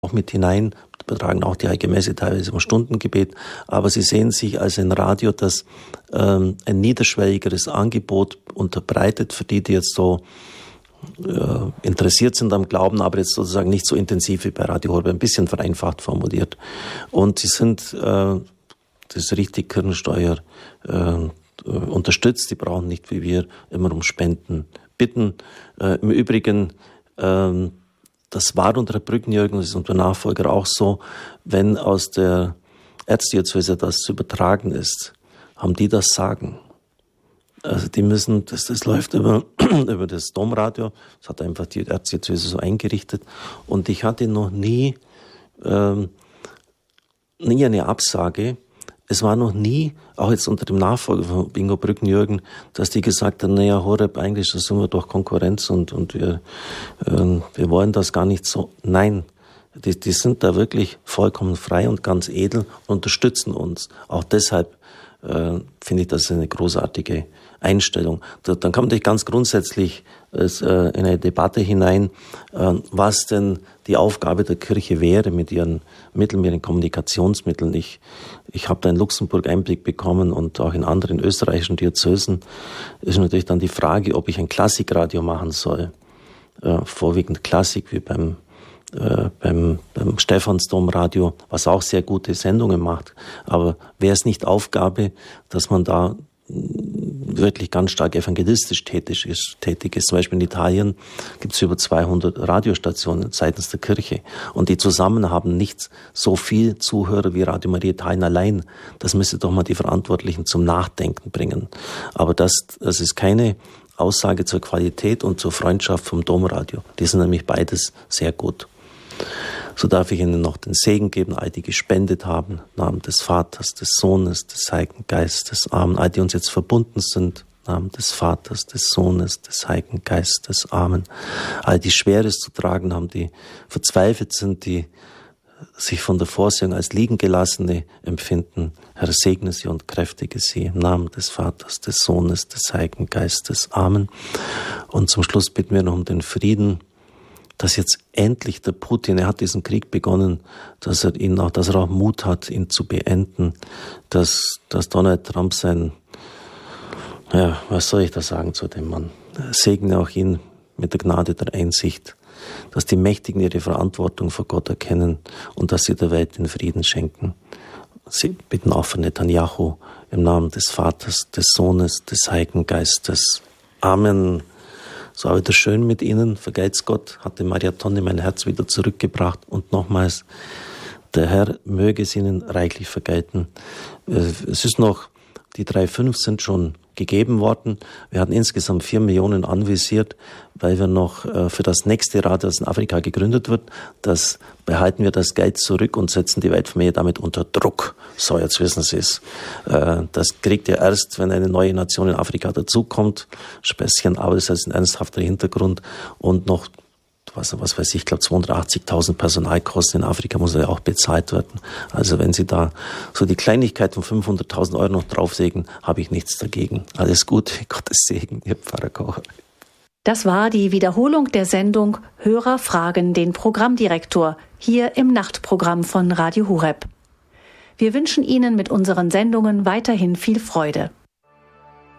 auch mit hinein, betragen auch die Heilige Messe teilweise im Stundengebet, aber sie sehen sich als ein Radio, das ein niederschwelligeres Angebot unterbreitet für die jetzt so interessiert sind am Glauben, aber jetzt sozusagen nicht so intensiv wie bei Radio Horeb, ein bisschen vereinfacht formuliert. Und sie sind, das ist richtig, Kirchensteuer unterstützt, die brauchen nicht wie wir immer um Spenden bitten. Im Übrigen, das war unter Herr Brückenjürgen, das ist unter Nachfolger auch so, wenn aus der Erzdiözese das zu übertragen ist, haben die das Sagen. Also die müssen, das läuft über das Domradio, das hat einfach die Erzdiözese so eingerichtet und ich hatte noch nie eine Absage. Es war noch nie, auch jetzt unter dem Nachfolger von Bingo Brückenjürgen, dass die gesagt haben, naja, Horeb, eigentlich sind wir doch Konkurrenz und wir wollen das gar nicht so. Nein, die sind da wirklich vollkommen frei und ganz edel und unterstützen uns. Auch deshalb finde ich das eine großartige Einstellung. Dann kommt natürlich ganz grundsätzlich in eine Debatte hinein, was denn die Aufgabe der Kirche wäre mit ihren Mitteln, mit ihren Kommunikationsmitteln. Ich habe da in Luxemburg Einblick bekommen und auch in anderen österreichischen Diözesen ist natürlich dann die Frage, ob ich ein Klassikradio machen soll. Vorwiegend Klassik wie beim Stephansdomradio, was auch sehr gute Sendungen macht. Aber wäre es nicht Aufgabe, dass man da wirklich ganz stark evangelistisch tätig ist. Zum Beispiel in Italien gibt es über 200 Radiostationen seitens der Kirche und die zusammen haben nicht so viel Zuhörer wie Radio Maria Italien allein. Das müsste doch mal die Verantwortlichen zum Nachdenken bringen. Aber das ist keine Aussage zur Qualität und zur Freundschaft vom Domradio. Die sind nämlich beides sehr gut. So darf ich Ihnen noch den Segen geben, all die gespendet haben, im Namen des Vaters, des Sohnes, des Heiligen Geistes. Amen. All die uns jetzt verbunden sind, im Namen des Vaters, des Sohnes, des Heiligen Geistes. Amen. All die Schweres zu tragen haben, die verzweifelt sind, die sich von der Vorsehung als liegen gelassene empfinden. Herr, segne sie und kräftige sie im Namen des Vaters, des Sohnes, des Heiligen Geistes. Amen. Und zum Schluss bitten wir noch um den Frieden, dass jetzt endlich der Putin, er hat diesen Krieg begonnen, dass er auch Mut hat, ihn zu beenden, dass Donald Trump was soll ich da sagen zu dem Mann? Segne auch ihn mit der Gnade der Einsicht, dass die Mächtigen ihre Verantwortung vor Gott erkennen und dass sie der Welt den Frieden schenken. Sie bitten auch für Netanyahu im Namen des Vaters, des Sohnes, des Heiligen Geistes. Amen. So war wieder schön mit Ihnen. Vergelt's Gott, hat die Maria Tonne mein Herz wieder zurückgebracht. Und nochmals, der Herr möge es Ihnen reichlich vergelten. Es ist noch, die 3,5 sind schon gegeben worden. Wir hatten insgesamt 4 Millionen anvisiert, weil wir noch für das nächste Radio, das in Afrika gegründet wird, das behalten wir das Geld zurück und setzen die Weltfamilie damit unter Druck. So, jetzt wissen Sie es. Das kriegt ihr erst, wenn eine neue Nation in Afrika dazukommt. Späßchen, aber das ist ein ernsthafter Hintergrund und noch was weiß ich glaube 280.000 Personalkosten in Afrika muss ja auch bezahlt werden. Also wenn Sie da so die Kleinigkeit von 500.000 Euro noch draufsägen, habe ich nichts dagegen. Alles Gute, Gottes Segen, Ihr Pfarrer Kocher. Das war die Wiederholung der Sendung Hörer fragen den Programmdirektor hier im Nachtprogramm von Radio Horeb. Wir wünschen Ihnen mit unseren Sendungen weiterhin viel Freude.